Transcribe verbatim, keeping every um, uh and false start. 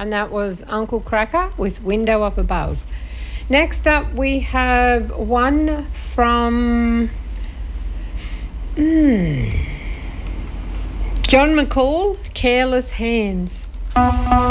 and that was Uncle Cracker with Window Up Above. Next up, we have one from mm, John McCall, Careless Hands.